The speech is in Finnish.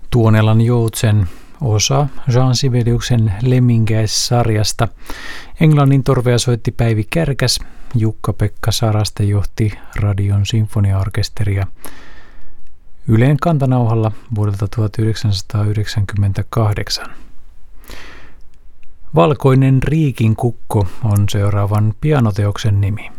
Tuonelan joutsen osa Jean Sibeliuksen Lemminkäis-sarjasta. Englannin torvea soitti Päivi Kärkäs, Jukka-Pekka Saraste johti Radion sinfoniaorkesteria Ylen kantanauhalla vuodelta 1998. Valkoinen riikin kukko on seuraavan pianoteoksen nimi.